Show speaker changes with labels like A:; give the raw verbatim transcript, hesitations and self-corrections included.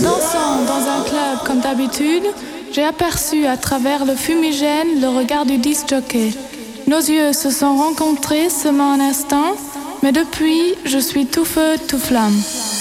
A: dansant dans un club comme d'habitude, j'ai aperçu à travers le fumigène le regard du disc-jockey. Nos yeux se sont rencontrés seulement un instant, mais depuis, je suis tout feu, tout flamme.